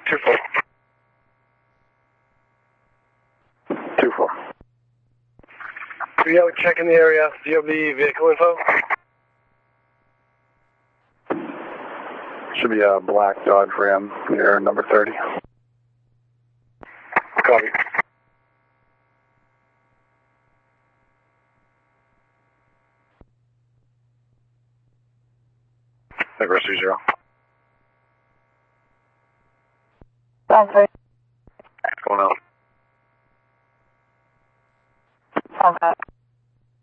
2-4. 2-4. 3-0, checking the area. Do you have the vehicle info? Should be a black Dodge Ram near number 30. Copy. Aggressor 0. Sounds right. What's going on?